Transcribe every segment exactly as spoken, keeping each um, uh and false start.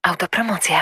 Autopromocja.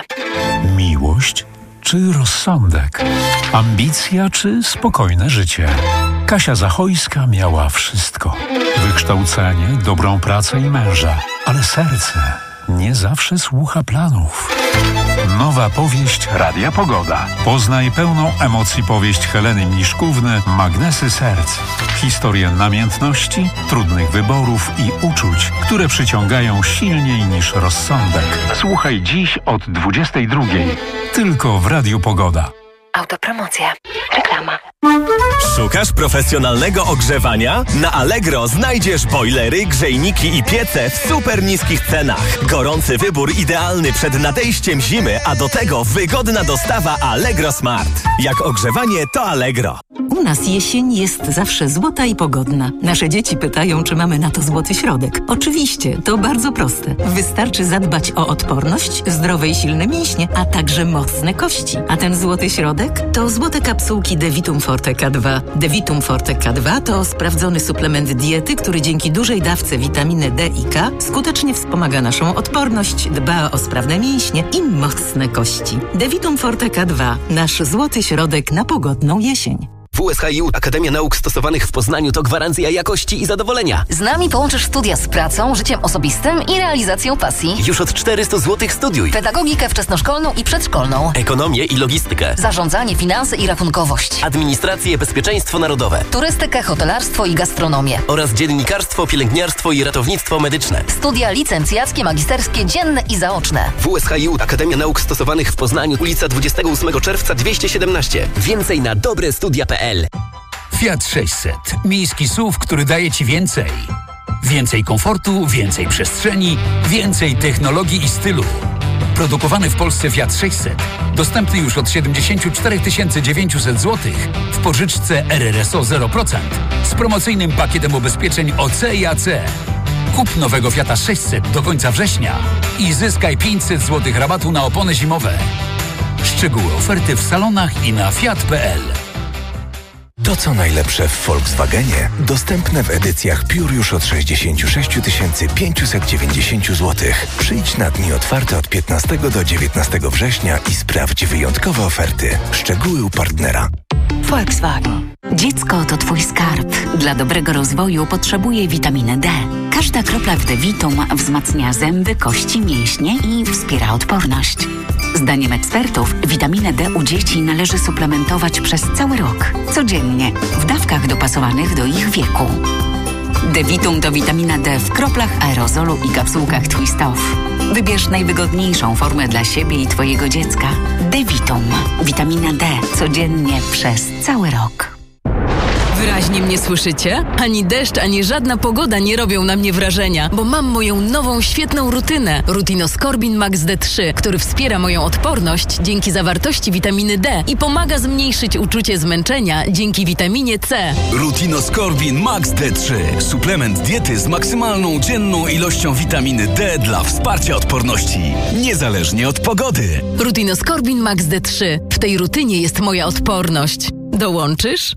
Miłość czy rozsądek? Ambicja czy spokojne życie? Kasia Zachojska miała wszystko. Wykształcenie, dobrą pracę i męża. Ale serce nie zawsze słucha planów. Nowa powieść Radia Pogoda. Poznaj pełną emocji powieść Heleny Mniszkówny Magnesy Serc. Historię namiętności, trudnych wyborów i uczuć, które przyciągają silniej niż rozsądek. Słuchaj dziś od dwudziestej drugiej. Tylko w Radiu Pogoda. Autopromocja. Reklama. Szukasz profesjonalnego ogrzewania? Na Allegro znajdziesz bojlery, grzejniki i piece w super niskich cenach. Gorący wybór idealny przed nadejściem zimy, a do tego wygodna dostawa Allegro Smart. Jak ogrzewanie, to Allegro. U nas jesień jest zawsze złota i pogodna. Nasze dzieci pytają, czy mamy na to złoty środek. Oczywiście, to bardzo proste. Wystarczy zadbać o odporność, zdrowe i silne mięśnie, a także mocne kości. A ten złoty środek to złote kapsułki Devitum Forte K dwa. Devitum Forte K dwa to sprawdzony suplement diety, który dzięki dużej dawce witaminy D i K skutecznie wspomaga naszą odporność, dba o sprawne mięśnie i mocne kości. Devitum Forte K dwa. Nasz złoty środek na pogodną jesień. W S H I U Akademia Nauk Stosowanych w Poznaniu to gwarancja jakości i zadowolenia. Z nami połączysz studia z pracą, życiem osobistym i realizacją pasji. Już od czterysta złotych studiuj. Pedagogikę wczesnoszkolną i przedszkolną. Ekonomię i logistykę. Zarządzanie, finanse i rachunkowość. Administrację, bezpieczeństwo narodowe. Turystykę, hotelarstwo i gastronomię. Oraz dziennikarstwo, pielęgniarstwo i ratownictwo medyczne. Studia licencjackie, magisterskie, dzienne i zaoczne. W S H I U Akademia Nauk Stosowanych w Poznaniu, ulica dwudziestego ósmego czerwca dwieście siedemnaście. Więcej na dobre studia kropka p l. Fiat sześćset. Miejski S U V, który daje Ci więcej. Więcej komfortu, więcej przestrzeni, więcej technologii i stylu. Produkowany w Polsce Fiat sześćset. Dostępny już od siedemdziesiąt cztery tysiące dziewięćset złotych w pożyczce R R S O zero procent z promocyjnym pakietem ubezpieczeń O C i A C. Kup nowego Fiata sześćset do końca września i zyskaj pięćset złotych rabatu na opony zimowe. Szczegóły oferty w salonach i na fiat kropka p l. To, co najlepsze w Volkswagenie, dostępne w edycjach Pure już od sześćdziesiąt sześć tysięcy pięćset dziewięćdziesiąt złotych. Przyjdź na dni otwarte od piętnastego do dziewiętnastego września i sprawdź wyjątkowe oferty. Szczegóły u partnera. Volkswagen. Dziecko to Twój skarb. Dla dobrego rozwoju potrzebuje witaminy D. Każda kropla w Devitum wzmacnia zęby, kości, mięśnie i wspiera odporność. Zdaniem ekspertów witaminę D u dzieci należy suplementować przez cały rok, codziennie, w dawkach dopasowanych do ich wieku. Devitum to witamina D w kroplach aerozolu i kapsułkach Twist Off. Wybierz najwygodniejszą formę dla siebie i Twojego dziecka. Devitum. Witamina D codziennie przez cały rok. Wyraźnie mnie słyszycie? Ani deszcz, ani żadna pogoda nie robią na mnie wrażenia, bo mam moją nową, świetną rutynę. Rutinoskorbin Max D trzy, który wspiera moją odporność dzięki zawartości witaminy D i pomaga zmniejszyć uczucie zmęczenia dzięki witaminie C. Rutinoskorbin Max D trzy. Suplement diety z maksymalną dzienną ilością witaminy D dla wsparcia odporności, niezależnie od pogody. Rutinoskorbin Max D trzy. W tej rutynie jest moja odporność. Dołączysz?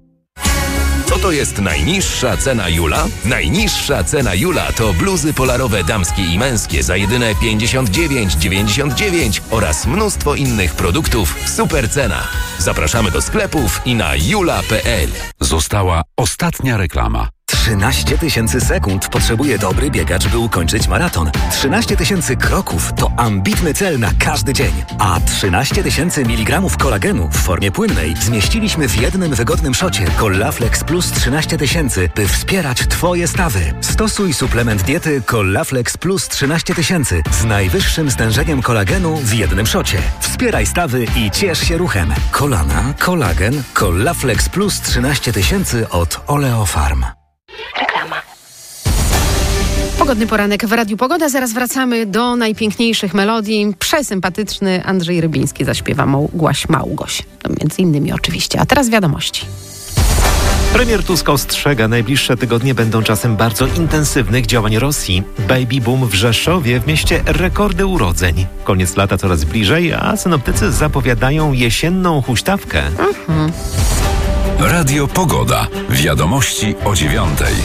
Co to jest najniższa cena Jula? Najniższa cena Jula to bluzy polarowe damskie i męskie za jedyne pięćdziesiąt dziewięć dziewięćdziesiąt dziewięć oraz mnóstwo innych produktów w super cenach. Zapraszamy do sklepów i na jula kropka p l. Została ostatnia reklama. trzynaście tysięcy sekund potrzebuje dobry biegacz, by ukończyć maraton. trzynaście tysięcy kroków to ambitny cel na każdy dzień. A trzynaście tysięcy miligramów kolagenu w formie płynnej zmieściliśmy w jednym wygodnym szocie Collaflex Plus trzynaście tysięcy, by wspierać Twoje stawy. Stosuj suplement diety Collaflex Plus trzynaście tysięcy z najwyższym stężeniem kolagenu w jednym szocie. Wspieraj stawy i ciesz się ruchem. Kolana, kolagen, Collaflex Plus trzynaście tysięcy od Oleofarm. Reklama. Pogodny poranek w Radiu Pogoda. Zaraz wracamy do najpiękniejszych melodii. Przesympatyczny Andrzej Rybiński zaśpiewa Małgoś Małgoś. No, między innymi oczywiście. A teraz wiadomości. Premier Tusk ostrzega, najbliższe tygodnie będą czasem bardzo intensywnych działań Rosji. Baby boom w Rzeszowie, w mieście rekordy urodzeń. Koniec lata coraz bliżej, a synoptycy zapowiadają jesienną huśtawkę. Mhm. Radio Pogoda. Wiadomości o dziewiątej.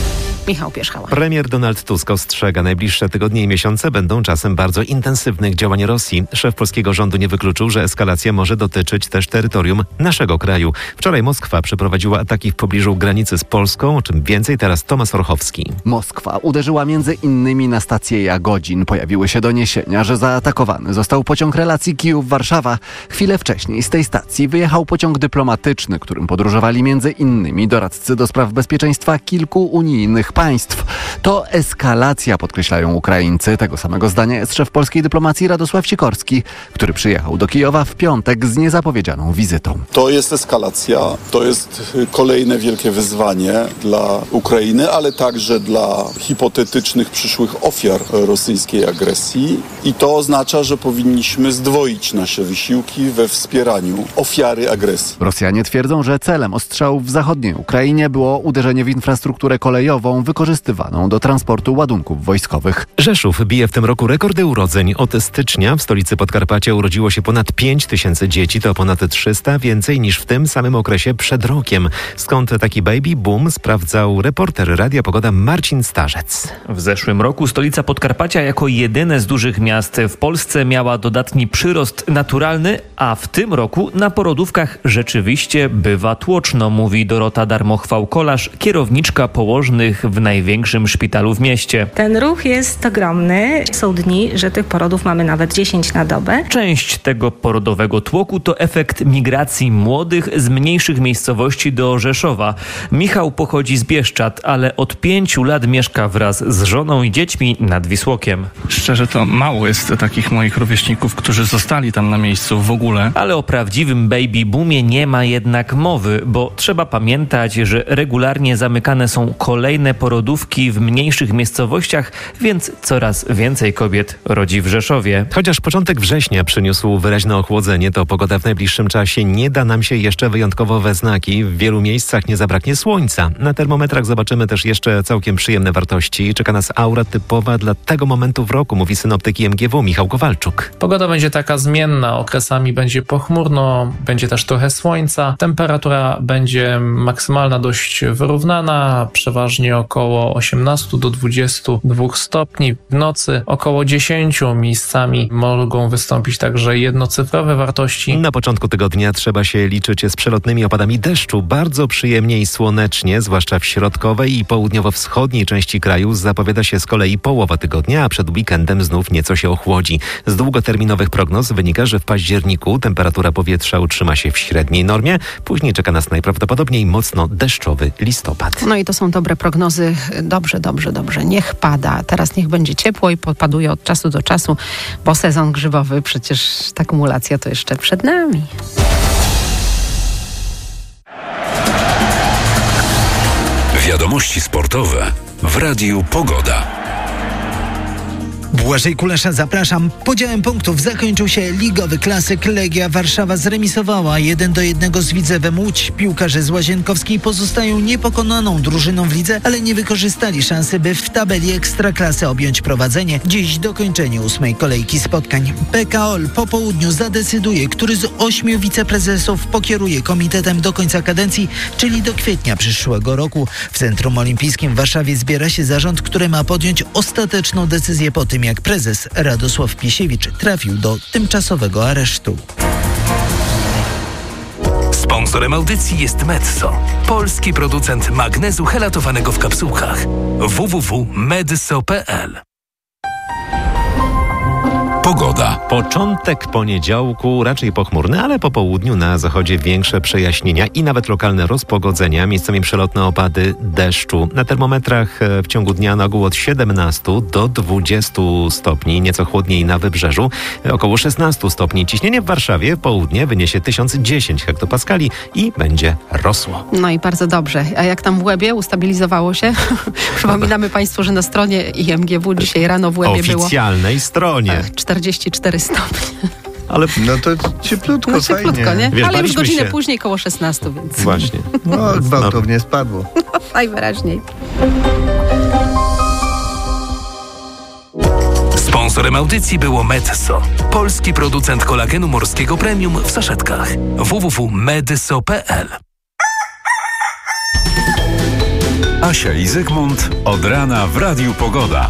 Michał Pierzchała. Premier Donald Tusk ostrzega, najbliższe tygodnie i miesiące będą czasem bardzo intensywnych działań Rosji. Szef polskiego rządu nie wykluczył, że eskalacja może dotyczyć też terytorium naszego kraju. Wczoraj Moskwa przeprowadziła ataki w pobliżu granicy z Polską, o czym więcej teraz Tomasz Orchowski. Moskwa uderzyła między innymi na stację Jagodzin. Pojawiły się doniesienia, że zaatakowany został pociąg relacji Kijów-Warszawa. Chwilę wcześniej z tej stacji wyjechał pociąg dyplomatyczny, którym podróżowali między innymi doradcy do spraw bezpieczeństwa kilku unijnych państw. To eskalacja, podkreślają Ukraińcy. Tego samego zdania jest szef polskiej dyplomacji Radosław Sikorski, który przyjechał do Kijowa w piątek z niezapowiedzianą wizytą. To jest eskalacja, to jest kolejne wielkie wyzwanie dla Ukrainy, ale także dla hipotetycznych przyszłych ofiar rosyjskiej agresji i to oznacza, że powinniśmy zdwoić nasze wysiłki we wspieraniu ofiary agresji. Rosjanie twierdzą, że celem ostrzałów w zachodniej Ukrainie było uderzenie w infrastrukturę kolejową wykorzystywaną do transportu ładunków wojskowych. Rzeszów bije w tym roku rekordy urodzeń. Od stycznia w stolicy Podkarpacia urodziło się ponad pięć tysięcy dzieci, to ponad trzysta więcej niż w tym samym okresie przed rokiem. Skąd taki baby boom, sprawdzał reporter Radia Pogoda Marcin Starzec. W zeszłym roku stolica Podkarpacia jako jedyne z dużych miast w Polsce miała dodatni przyrost naturalny, a w tym roku na porodówkach rzeczywiście bywa tłoczno, mówi Dorota Darmochwał-Kolarz, kierowniczka położnych w największym szpitalu w mieście. Ten ruch jest ogromny. Są dni, że tych porodów mamy nawet dziesięć na dobę. Część tego porodowego tłoku to efekt migracji młodych z mniejszych miejscowości do Rzeszowa. Michał pochodzi z Bieszczad, ale od pięciu lat mieszka wraz z żoną i dziećmi nad Wisłokiem. Szczerze to mało jest takich moich rówieśników, którzy zostali tam na miejscu w ogóle. Ale o prawdziwym baby boomie nie ma jednak mowy, bo trzeba pamiętać, że regularnie zamykane są kolejne porodówki w mniejszych miejscowościach, więc coraz więcej kobiet rodzi w Rzeszowie. Chociaż początek września przyniósł wyraźne ochłodzenie, to pogoda w najbliższym czasie nie da nam się jeszcze wyjątkowo we znaki. W wielu miejscach nie zabraknie słońca. Na termometrach zobaczymy też jeszcze całkiem przyjemne wartości. Czeka nas aura typowa dla tego momentu w roku, mówi synoptyk M G W Michał Kowalczuk. Pogoda będzie taka zmienna. Okresami będzie pochmurno, będzie też trochę słońca. Temperatura będzie maksymalna dość wyrównana, przeważnie około osiemnaście do dwudziestu dwóch stopni. W nocy około dziesięć, miejscami mogą wystąpić także jednocyfrowe wartości. Na początku tygodnia trzeba się liczyć z przelotnymi opadami deszczu. Bardzo przyjemnie i słonecznie, zwłaszcza w środkowej i południowo-wschodniej części kraju zapowiada się z kolei połowa tygodnia, a przed weekendem znów nieco się ochłodzi. Z długoterminowych prognoz wynika, że w październiku temperatura powietrza utrzyma się w średniej normie. Później czeka nas najprawdopodobniej mocno deszczowy listopad. No i to są dobre prognozy. Dobrze, dobrze, dobrze. Niech pada. Teraz niech będzie ciepło i podpaduje od czasu do czasu, bo sezon grzybowy, przecież ta kumulacja to jeszcze przed nami. Wiadomości sportowe w Radiu Pogoda. Błażej Kulesza, zapraszam. Podziałem punktów zakończył się ligowy klasyk. Legia Warszawa zremisowała jeden do jednego z Widzewem Łódź. Piłkarze z Łazienkowskiej pozostają niepokonaną drużyną w lidze, ale nie wykorzystali szansy, by w tabeli Ekstraklasy objąć prowadzenie. Dziś dokończenie ósmej kolejki spotkań. P K O L po południu zadecyduje, który z ośmiu wiceprezesów pokieruje komitetem do końca kadencji, czyli do kwietnia przyszłego roku. W Centrum Olimpijskim w Warszawie zbiera się zarząd, który ma podjąć ostateczną decyzję po tym, jak prezes Radosław Pisiewicz trafił do tymczasowego aresztu. Sponsorem audycji jest Metso, polski producent magnezu helatowanego w kapsułkach. w w w kropka medso kropka p l. Pogoda. Początek poniedziałku raczej pochmurny, ale po południu na zachodzie większe przejaśnienia i nawet lokalne rozpogodzenia, miejscami przelotne opady deszczu. Na termometrach w ciągu dnia na ogół od siedemnastu do dwudziestu stopni, nieco chłodniej na wybrzeżu, około szesnastu stopni. Ciśnienie w Warszawie południe wyniesie tysiąc dziesięć hektopaskali i będzie rosło. No i bardzo dobrze. A jak tam w Łebie ustabilizowało się? Przypominamy Państwu, że na stronie I M G W dzisiaj rano w Łebie było... Oficjalnej stronie. czterdzieści cztery stopnie. Ale no to cieplutko, no, cieplutko fajnie. Nie? Wiesz, ale już godzinę się. później koło szesnastu, więc... Właśnie. No, gwałtownie spadło. No, najwyraźniej. Sponsorem audycji było Metso, polski producent kolagenu morskiego premium w saszetkach. w w w kropka medso kropka p l. Asia i Zygmunt od rana w Radiu Pogoda.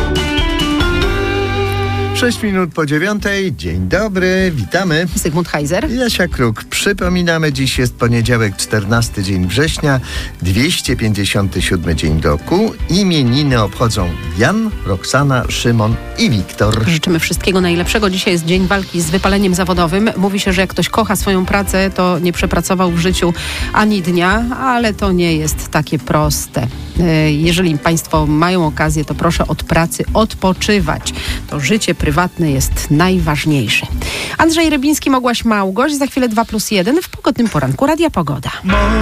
Sześć minut po dziewiątej. Dzień dobry, witamy. Zygmunt Heiser. Jasia Kruk. Przypominamy, dziś jest poniedziałek, czternasty dzień września, dwieście pięćdziesiąty siódmy dzień roku. Imieniny obchodzą Jan, Roxana, Szymon i Wiktor. Życzymy wszystkiego najlepszego. Dzisiaj jest dzień walki z wypaleniem zawodowym. Mówi się, że jak ktoś kocha swoją pracę, to nie przepracował w życiu ani dnia, ale to nie jest takie proste. Jeżeli Państwo mają okazję, to proszę od pracy odpoczywać. To życie prywatne jest najważniejsze. Andrzej Rybiński, Mogłaś Małgoś. Za chwilę dwa plus jeden w pogodnym poranku Radia Pogoda.